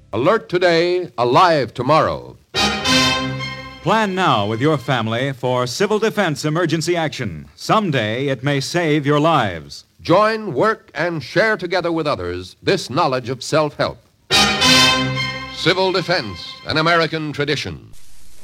Alert today, alive tomorrow. Plan now with your family for civil defense emergency action. Someday it may save your lives. Join, work, and share together with others this knowledge of self-help. Civil defense, an American tradition.